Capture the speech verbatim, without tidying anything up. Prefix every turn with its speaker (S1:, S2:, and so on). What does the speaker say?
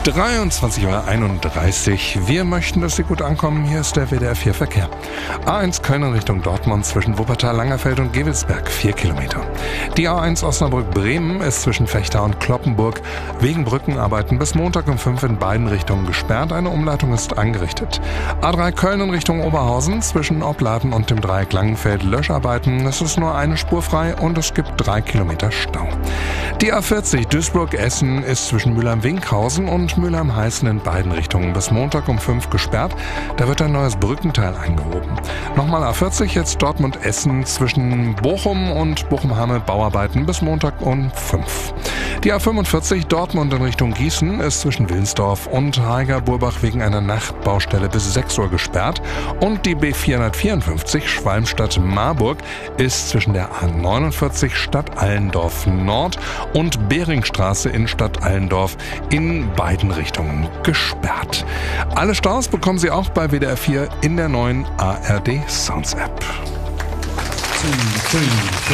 S1: dreiundzwanzig Uhr einunddreißig. Wir möchten, dass Sie gut ankommen. Hier ist der W D R vier Verkehr. A eins Köln in Richtung Dortmund zwischen Wuppertal, Langerfeld und Gevelsberg, vier Kilometer. Die A eins Osnabrück-Bremen ist zwischen Vechta und Kloppenburg wegen Brückenarbeiten bis Montag um fünf in beiden Richtungen gesperrt. Eine Umleitung ist angerichtet. A drei Köln in Richtung Oberhausen zwischen Opladen und dem Dreieck Langenfeld Löscharbeiten. Es ist nur eine Spur frei und es gibt drei Kilometer Stau. Die A vierzig Duisburg-Essen ist zwischen Mülheim-Winkhausen und Mülheim-Heißen in beiden Richtungen bis Montag um fünf gesperrt. Da wird ein neues Brückenteil eingehoben. Nochmal A vierzig, jetzt Dortmund-Essen zwischen Bochum und Bochum-Hamme Bauarbeiten bis Montag um fünf. Die A fünfundvierzig Dortmund in Richtung Gießen ist zwischen Wilnsdorf und Haiger-Burbach wegen einer Nachtbaustelle bis sechs Uhr gesperrt. Und die B vierhundertvierundfünfzig Schwalmstadt-Marburg ist zwischen der A neunundvierzig Stadt-Allendorf Nord und Beringstraße in Stadt-Allendorf in beiden Richtungen gesperrt. Alle Staus bekommen Sie auch bei W D R vier in der neuen A R D Sounds App.